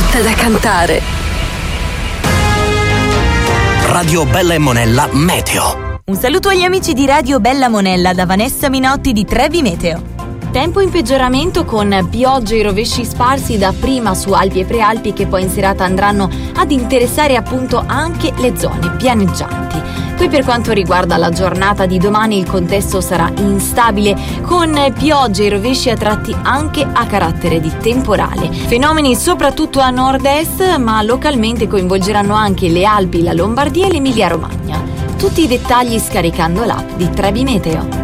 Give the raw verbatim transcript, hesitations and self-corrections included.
tutta da cantare. Radio Bella e Monella Meteo. Un saluto agli amici di Radio Bella Monella da Vanessa Minotti di Trevi Meteo. Tempo in peggioramento con piogge e rovesci sparsi dapprima su Alpi e Prealpi che poi in serata andranno ad interessare appunto anche le zone pianeggianti. Poi per quanto riguarda la giornata di domani il contesto sarà instabile con piogge e rovesci a tratti anche a carattere di temporale. Fenomeni soprattutto a nord-est ma localmente coinvolgeranno anche le Alpi, la Lombardia e l'Emilia Romagna. Tutti i dettagli scaricando l'app di Trevi Meteo.